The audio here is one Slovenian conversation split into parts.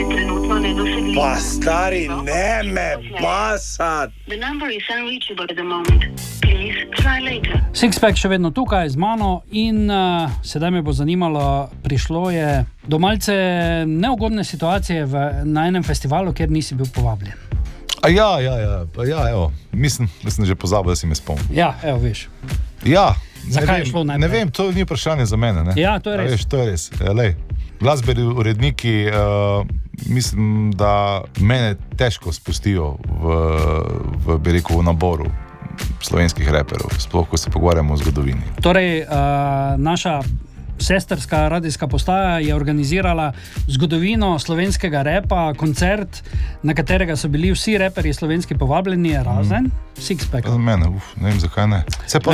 je trenutno nedosegljiv. Pa stari, ne me pasat! The number is unreachable at the moment. Please try later. Sixpack še vedno tukaj z mano in sedaj me bo zanimalo, prišlo je do malce neugodne situacije na enem festivalu, kjer nisi bil povabljen. Ja, evo, mislim, da sem že pozabil, da si me spomnil. Ja, evo, veš. Ja, Zakaj je šlo najprej? Ne vem, to ni vprašanje za mene, ne? Ja, to je res. Veš, to je res. Lej, glasbeni uredniki, mislim, da mene težko spustijo v naboru slovenskih reperov, sploh ko se pogovarjamo o zgodovini. Torej, naša sestrska radijska postaja je organizirala zgodovino slovenskega repa, koncert, na katerega so bili vsi reperji slovenski povabljeni, razen Sixpack. Za mene, ne vem zakaj ne.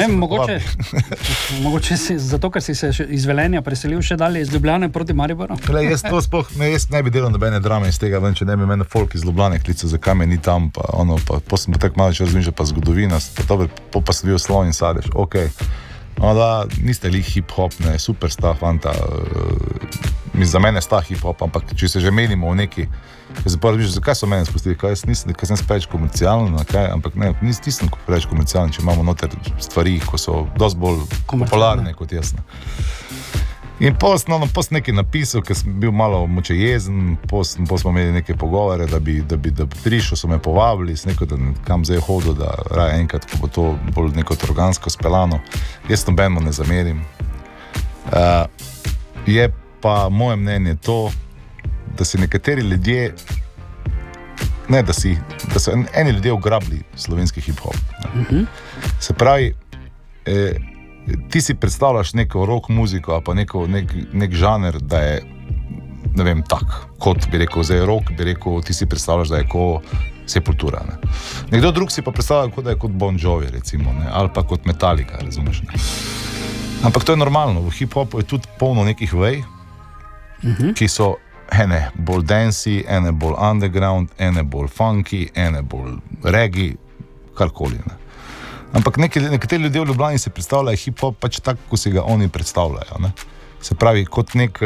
Mogoče si, zato, ker si se iz Velenja preselil še dalje iz Ljubljane proti Mariboru. Jaz ne bi delal nobene drame iz tega, če ne bi mene folk iz Ljubljane klical, zakaj me ni tam, pa sem pa tako malo še razmišljal, pa zgodovina, pa sem bil Slon in Sadež, okej. Da, niste li hip-hop, ne, super sta fanta, za mene sta hip-hop, ampak če se že menimo v neki, zakaj so mene spustili, kaj sem preveč komercialen, ampak ne, nisem preveč komercialen, če imamo noter stvari, ko so dosti bolj popularne kot jaz. Ne. In post nekaj napisal, ker sem bil malo moče jezen, post smo imeli neke pogovore, da bi prišel, so me povabili, sem rekel, da kam zdaj hodil, da raje enkrat, ko bo to bolj neko organsko speljano. Jaz nobenemu ne zamerim. Je pa moje mnenje to, da si nekateri ljudje, da so eni ljudje ugrabili slovenski hip-hop. Se pravi, ti si predstavljaš neko rock muziko ali pa nek žanr, da je, ne vem, tak, kot bi rekel, zdaj rock, bi rekel, ti si predstavljaš, da je kot Sepultura. Ne. Nekdo drug si pa predstavlja, da je kot Bon Jovi, recimo, ne, ali pa kot Metallica, razumeš. Ne. Ampak to je normalno, v hip-hopu je tudi polno nekih vej, ki so ene bolj dancey, ene bolj underground, ene bolj funky, ene bolj reggae, karkoli, ne. Ampak nekateri ljudje v Ljubljani se predstavljajo hip-hop pač tako, ko si ga oni predstavljajo. Ne? Se pravi, kot nek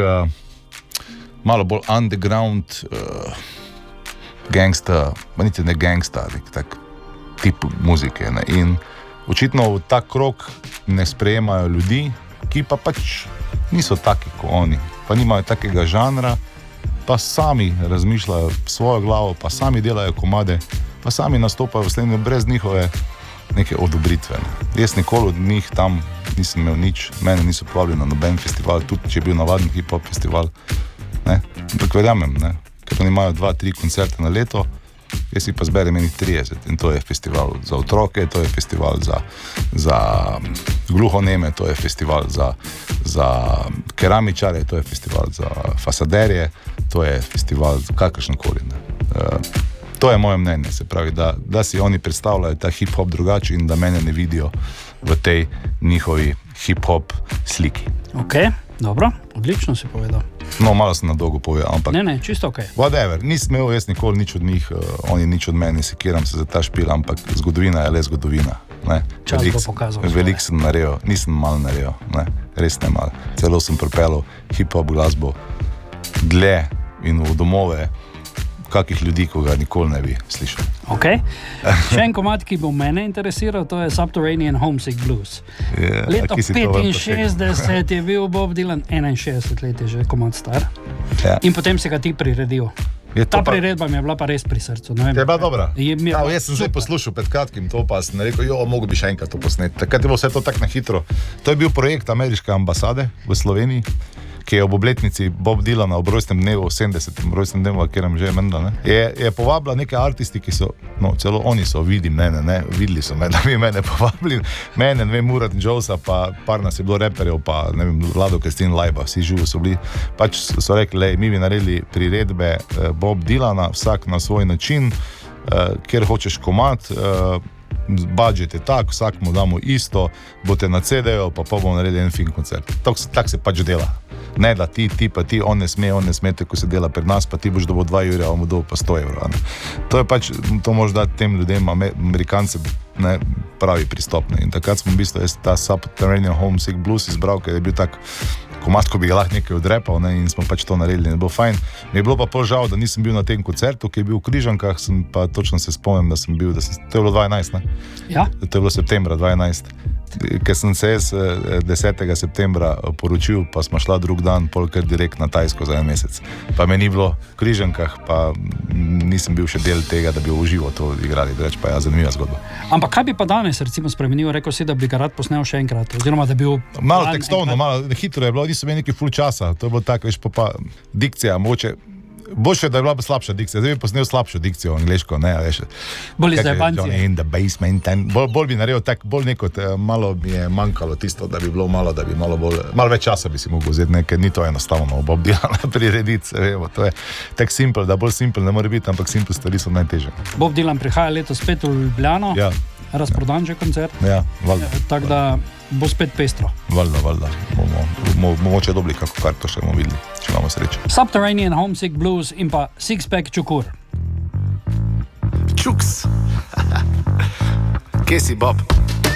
malo bolj underground gangsta, pa niti ne gangsta, nek tak tip muzike. Ne? In očitno v ta krog ne sprejemajo ljudi, ki pa pač niso taki kot oni, pa nimajo takega žanra, pa sami razmišljajo svojo glavo, pa sami delajo komade, pa sami nastopajo v Sloveniji brez njihove neke odobritve. Jaz nikoli od njih tam nisem imel nič, mene niso povabili na noben festival, tudi če je bil navaden hip-hop festival. Ampak verjamem, ker oni imajo 2-3 koncerte na leto, jaz si pa zberem enih 30 in to je festival za otroke, to je festival za gluhoneme, to je festival za keramičare, to je festival za fasaderje, to je festival za kakršnokoli. To je moje mnenje, se pravi, da si oni predstavljajo ta hip-hop drugače in da mene ne vidijo v tej njihovi hip-hop sliki. Ok, dobro, odlično si povedal. No, malo sem na dolgo povedal, ampak... Ne, čisto ok. Whatever, nisem imel jaz nikoli nič od njih, oni nič od meni, sekiram se za ta špil, ampak zgodovina je le zgodovina. Čas bo pokazal. Veliko sem naredil, nisem malo naredil, res ne malo. Celo sem pripeljal hip-hop glasbo dlje in v domove kakih ljudi, ko ga nikoli ne bi slišal. Ok. Še en komad, ki bo mene interesiral, to je Subterranean Homesick Blues. Leto 65 je bil Bob Dylan, 61 let je že komad star. In potem se ga ti priredil. Ta priredba mi je bila pa res pri srcu. Je bila dobra? Jaz sem zdaj poslušal pred kratkim to, pa sem rekel, mogo bi še enkrat to posneti. Takrat je bilo vse to tako na hitro. To je bil projekt ameriške ambasade v Sloveniji, ki je ob obletnici Bob Dylana ob rojstnem dnevu, 70. rojstnem dnevu, kjeram že je menda, je povabila neke artisti, ki so, celo oni so videli mene, videli so me, da bi mene povabili, mene, ne vem, Murat Josa, pa par nas je bilo reperjev, pa ne vem, Vlado Kristin Lajba, vsi živi so bili, pač so rekli, mi bi naredili priredbe Bob Dylana, vsak na svoj način, kjer hočeš komad, budžet je tak, vsak mu damo isto, boste na CD-ju, pa bomo naredili en fin koncert. Tak se pač dela. Ne, da ti pa ti, on ne sme, tako se dela pred nas, pa ti boš dobil 2 evra, on bo dobil pa 100 evra. To je pač, to moraš dati tem ljudem, Amerikance, pravi pristop. In takrat smo v bistvu ta Subterranean Homesick Blues izbral, ker je bil tak komad, ko bi ga lahko nekaj odrepal, ne, in smo pač to naredili, in je bilo fajn. Mi je bilo pa pol žal, da nisem bil na tem koncertu, ki je bil v Križankah, sem pa točno se spomnim, da sem bil, to je bilo 2011, ne? Ja. To je bilo septembra 2011. Ker sem se jaz 10. septembra poročil, pa smo šla drug dan pol kar direkt na Tajsko za en mesec. Pa me ni bilo v Križankah, pa nisem bil še del tega, da bi uživo to igrali, reč pa je zanimiva zgodba. Ampak kaj bi pa danes recimo spremenil, rekel si, da bi ga rad posnel še enkrat, oziroma da bi bil... Malo tekstovno, malo hitro je bilo, nisem imel neki ful časa, to je bilo tako, veš, pa dikcija, mogoče, boljše, da je bila slabša dikcija, zdaj bi posnel slabšo dikcijo angleško, ne, veš. Bolj iz Japancije. In the basement, bolj bi naredil tak, bolj neko, malo mi je manjkalo tisto, da bi bilo malo, da bi malo več časa bi si mogel vzeti, ker ni to enostavno Bob Dylan prirediti, se vemo, to je tak simpel, da bolj simpel ne more biti, ampak simpel stvari so najtežje. Bob Dylan prihaja letos spet v Ljubljano, ja. Razprodan že koncert, ja, valjda. Tako da bo spet pestro. Valjda, bomo mogoče dobili kako karto še bomo videli, če imamo srečo. Subterranean Homesick Blues in pa Sixpack Čukur. Čuks! Kje si, Bob?